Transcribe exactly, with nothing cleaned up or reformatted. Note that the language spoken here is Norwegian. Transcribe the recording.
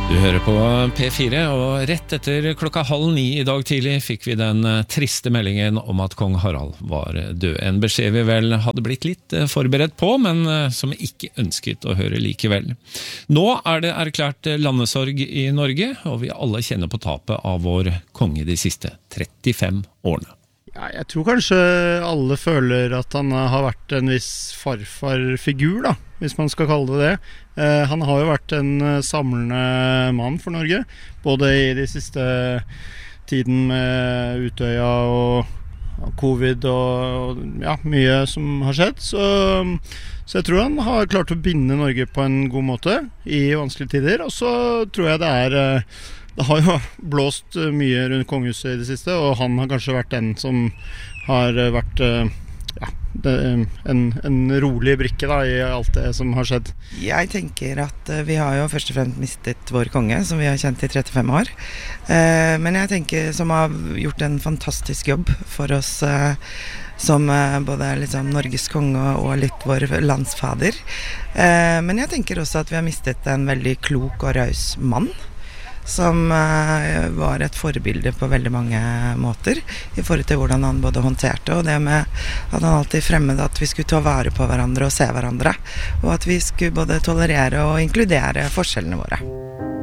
Du hører på P fire, og rett etter klokka halv ni i dag tidlig fikk vi den triste meldingen om at kong Harald var død. En beskjed vi vel hadde blitt litt forberedt på, men som vi ikke ønsket å høre likevel. Nå er det erklært landesorg i Norge, og vi alle kjenner på tapet av vår konge de siste trettifem årene. Ja, jeg tror kanskje alle føler at han har vært en viss farfarfigur, da, hvis man skal kalle det det. Eh, han har jo vært en samlende mann for Norge, både i de siste tiden med Utøya og covid og ja, mye som har skjedd. Så, så jeg tror han har klart å binde Norge på en god måte i vanskelige tider, og så tror jeg det er... Det har jo blåst mye rundt kongehuset i det siste, og han har kanskje vært den som har vært ja, det, en, en rolig brikke da, i alt det som har skjedd. Jeg tenker at vi har jo først og fremst mistet vår konge, som vi har kjent i trettifem år. Men jeg tenker som har gjort en fantastisk jobb for oss som både liksom Norges konge og litt vår landsfader. Men jeg tenker også at vi har mistet en veldig klok og raus mann, som uh, var et forbilde på veldig mange måter i forhold til hvordan han både håndterte, og det med at han alltid fremmede at vi skulle ta vare på hverandre og se hverandre, og at vi skulle både tolerere og inkludere forskjellene våre.